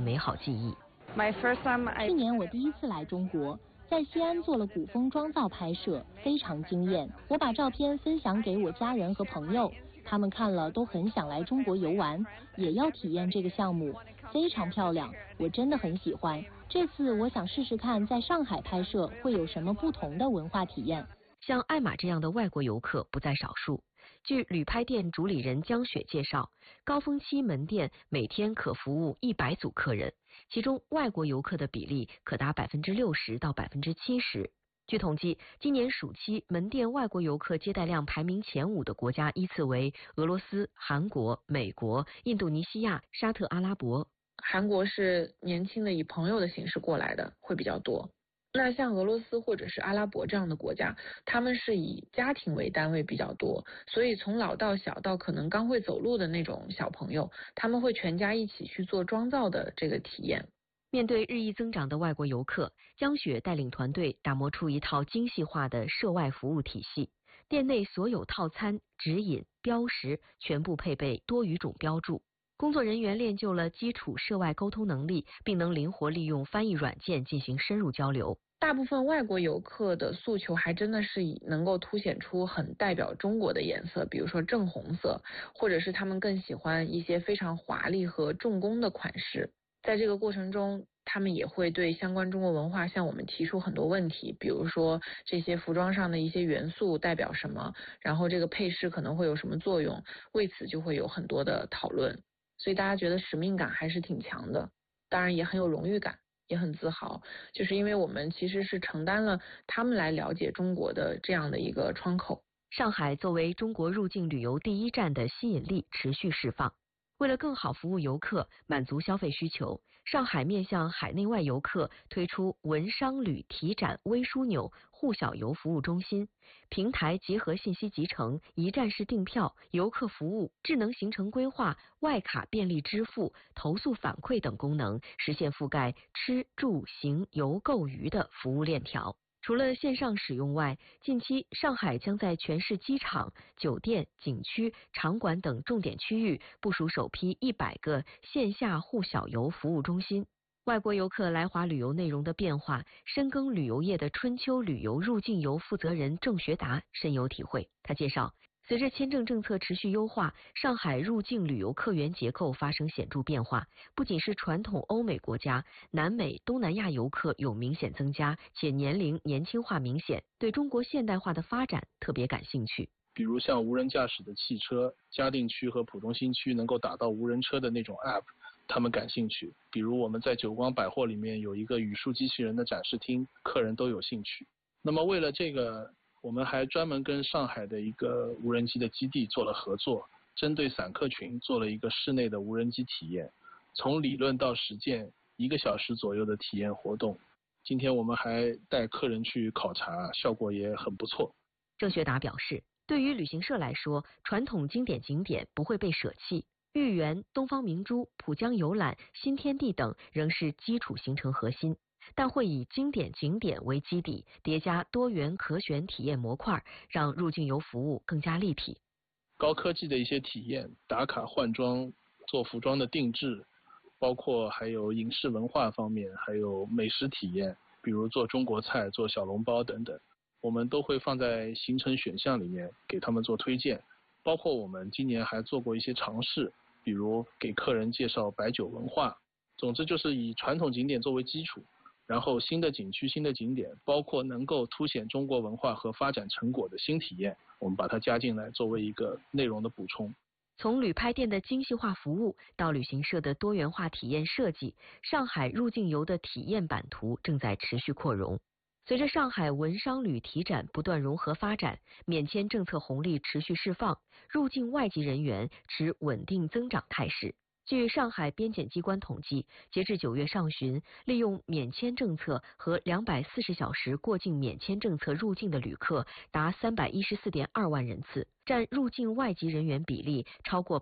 美好记忆。 去年我第一次来中国，在西安做了古风妆造拍摄，非常惊艳。我把照片分享给我家人和朋友，他们看了都很想来中国游玩，也要体验这个项目，非常漂亮，我真的很喜欢。这次我想试试看在上海拍摄会有什么不同的文化体验。 像艾玛这样的外国游客不在少数。据旅拍店主理人江雪介绍，高峰期门店每天可服务100组客人，其中外国游客的比例可达60%到70%。据统计，今年暑期门店外国游客接待量排名前5的国家依次为俄罗斯、韩国、美国、印度尼西亚、沙特阿拉伯。 韩国是年轻的以朋友的形式过来的会比较多。那像俄罗斯或者是阿拉伯这样的国家，他们是以家庭为单位比较多，所以从老到小到可能刚会走路的那种小朋友，他们会全家一起去做妆造的这个体验。 面对日益增长的外国游客，江雪带领团队打磨出一套精细化的涉外服务体系。店内所有套餐、指引、标识全部配备多语种标注。工作人员练就了基础涉外沟通能力，并能灵活利用翻译软件进行深入交流。 大部分外国游客的诉求还真的是能够凸显出很代表中国的颜色，比如说正红色，或者是他们更喜欢一些非常华丽和重工的款式。在这个过程中，他们也会对相关中国文化向我们提出很多问题，比如说这些服装上的一些元素代表什么，然后这个配饰可能会有什么作用，为此就会有很多的讨论。所以大家觉得使命感还是挺强的，当然也很有荣誉感，也很自豪，就是因为我们其实是承担了他们来了解中国的这样的一个窗口。 上海作为中国入境旅游第一站的吸引力持续释放。为了更好服务游客，满足消费需求，上海面向海内外游客推出文商旅体展微枢纽沪小游服务中心，平台结合信息集成、一站式订票、游客服务、智能行程规划、外卡便利支付、投诉反馈等功能，实现覆盖吃住行游购娱的服务链条。除了线上使用外，近期上海将在全市机场、酒店、景区、场馆等重点区域部署首批100个线下沪小游服务中心。外国游客来华旅游内容的变化，深耕旅游业的春秋旅游入境游负责人郑学达深有体会。他介绍，随着签证政策持续优化，上海入境旅游客源结构发生显著变化。不仅是传统欧美国家，南美、东南亚游客有明显增加，且年龄年轻化明显，对中国现代化的发展特别感兴趣。 比如像无人驾驶的汽车，嘉定区和浦东新区能够打到无人车的那种 app， 他们感兴趣。比如我们在久光百货里面有一个语数机器人的展示厅，客人都有兴趣。那么为了这个，我们还专门跟上海的一个无人机的基地做了合作，针对散客群做了一个室内的无人机体验，从理论到实践1个小时左右的体验活动。今天我们还带客人去考察，效果也很不错。 郑学达表示，对于旅行社来说，传统经典景点不会被舍弃，豫园、东方明珠、浦江游览、新天地等仍是基础行程核心，但会以经典景点为基底，叠加多元可选体验模块，让入境游服务更加立体。 高科技的一些体验，打卡换装、做服装的定制，包括还有影视文化方面，还有美食体验，比如做中国菜、做小笼包等等，我们都会放在行程选项里面给他们做推荐。包括我们今年还做过一些尝试，比如给客人介绍白酒文化。总之就是以传统景点作为基础，然后新的景区、新的景点，包括能够凸显中国文化和发展成果的新体验，我们把它加进来作为一个内容的补充。 从旅拍店的精细化服务到旅行社的多元化体验设计，上海入境游的体验版图正在持续扩容。随着上海文商旅体展不断融合发展，免签政策红利持续释放，入境外籍人员持稳定增长态势。据上海边检机关统计，截至9月上旬，利用免签政策和240小时过境免签政策入境的旅客达314.2万人次，占入境外籍人员比例超过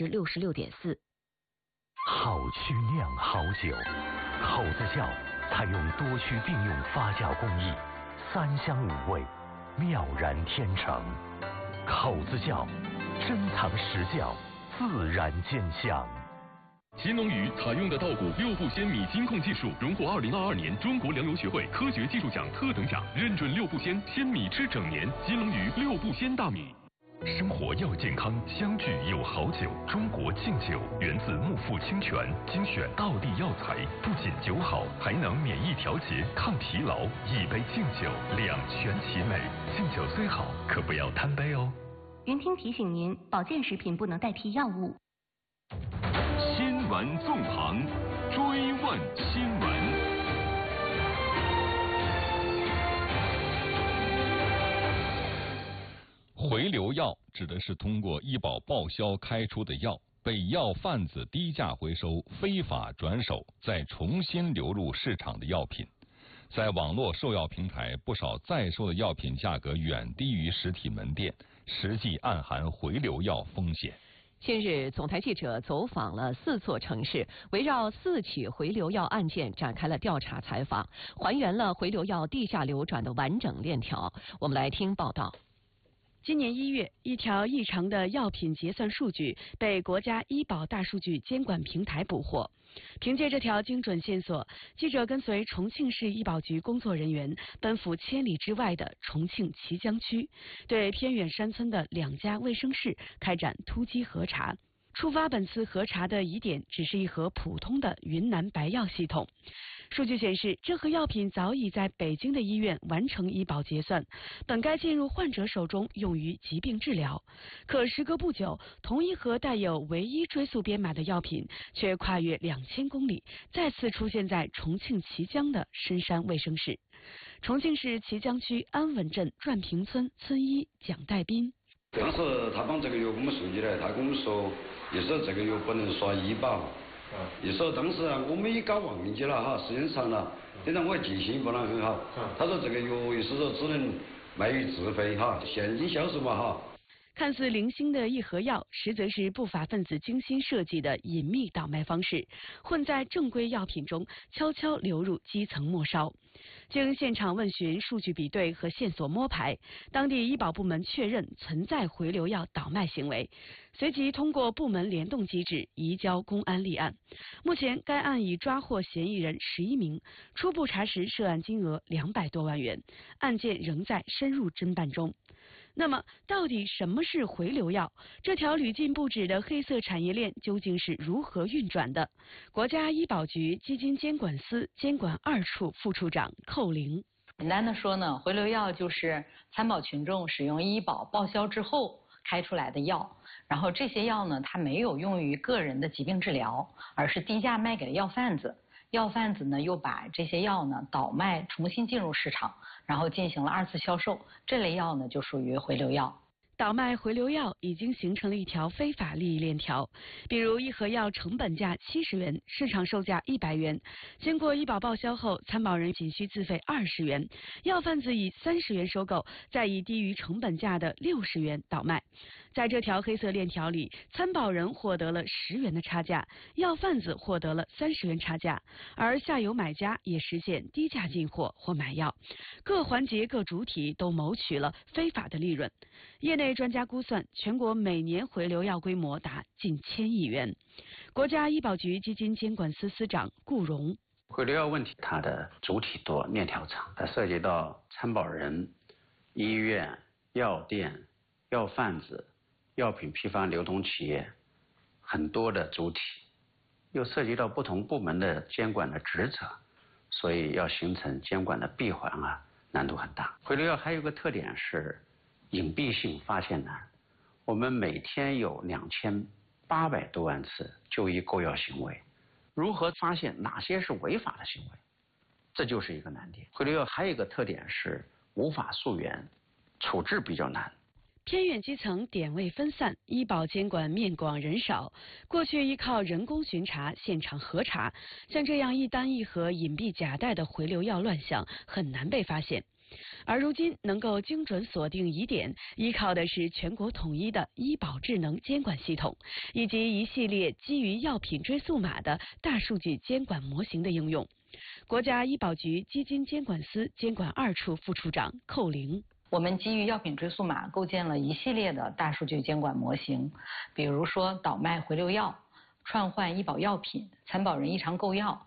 66.4%。 好区酿好酒，口子窖采用多区并用发酵工艺，3香5味，妙然天成。口子窖珍藏实窖，自然见香。 金龙鱼采用的稻谷6步鲜米金控技术，荣获2022年中国粮油学会科学技术奖特等奖，认准6步鲜，鲜米吃整年。金龙鱼6步鲜大米。生活要健康，相聚有好酒。中国敬酒源自木富清泉，精选道地药材，不仅酒好，还能免疫调节、抗疲劳。一杯敬酒，两全其美。敬酒虽好，可不要贪杯哦。 云听提醒您，保健食品不能代替药物。 新闻纵横，追问新闻。 回流药指的是通过医保报销开出的药，被药贩子低价回收、非法转手，再重新流入市场的药品。在网络售药平台，不少在售的药品价格远低于实体门店，实际暗含回流药风险。 近日，总台记者走访了4座城市，围绕4起回流药案件展开了调查采访，还原了回流药地下流转的完整链条。我们来听报道。 今年1月，一条异常的药品结算数据被国家医保大数据监管平台捕获。凭借这条精准线索，记者跟随重庆市医保局工作人员奔赴千里之外的重庆綦江区，对偏远山村的2家卫生室开展突击核查。触发本次核查的疑点只是一盒普通的云南白药系统。数据显示，这盒药品早已在北京的医院完成医保结算，本该进入患者手中用于疾病治疗。可时隔不久，同一盒带有唯一追溯编码的药品却跨越2000公里，再次出现在重庆綦江的深山卫生室。重庆市綦江区安稳镇转坪村村医蒋代斌。 当时他把这个药给我们送进来，他跟我们说，意思这个药不能刷医保。意思当时我们也搞忘记了哈，时间长了，加上我记性不啷很好。他说这个药意思说只能卖于自费哈，现金销售嘛哈。 看似零星的一盒药，实则是不法分子精心设计的隐秘倒卖方式，混在正规药品中，悄悄流入基层末梢。经现场问询、数据比对和线索摸排，当地医保部门确认存在回流药倒卖行为，随即通过部门联动机制移交公安立案。目前，该案已抓获嫌疑人11名，初步查实涉案金额200多万元，案件仍在深入侦办中。那么，到底什么是回流药？这条屡禁不止的黑色产业链究竟是如何运转的？国家医保局基金监管司监管2处副处长寇玲。 简单的说呢，回流药就是参保群众使用医保报销之后开出来的药，然后这些药呢，它没有用于个人的疾病治疗，而是低价卖给了药贩子。药贩子呢又把这些药呢倒卖，重新进入市场，然后进行了2次销售。这类药呢就属于回流药。 倒卖回流药已经形成了一条非法利益链条，比如一盒药成本价70元，市场售价100元，经过医保报销后，参保人仅需自费20元，药贩子以30元收购，再以低于成本价的60元倒卖。在这条黑色链条里，参保人获得了10元的差价，药贩子获得了30元差价，而下游买家也实现低价进货或买药，各环节各主体都谋取了非法的利润。业内专家估算，全国每年回流药规模达近1000亿元。国家医保局基金监管司司长顾荣： 回流药问题，它的主体多，链条长，它涉及到参保人、医院、药店、药贩子、药品批发流通企业很多的主体，又涉及到不同部门的监管的职责，所以要形成监管的闭环难度很大。回流药还有个特点是隐蔽性发现难，我们每天有2800多万次就医购药行为，如何发现哪些是违法的行为，这就是一个难点。回流药还有一个特点是无法溯源，处置比较难。 偏远基层点位分散，医保监管面广人少。过去依靠人工巡查、现场核查，像这样一单一盒隐蔽夹带的回流药乱象很难被发现。而如今能够精准锁定疑点，依靠的是全国统一的医保智能监管系统，以及一系列基于药品追溯码的大数据监管模型的应用。国家医保局基金监管司监管2处副处长寇玲： 我们基于药品追溯码构建了一系列的大数据监管模型，比如说倒卖回流药、 串换医保药品，参保人异常购药，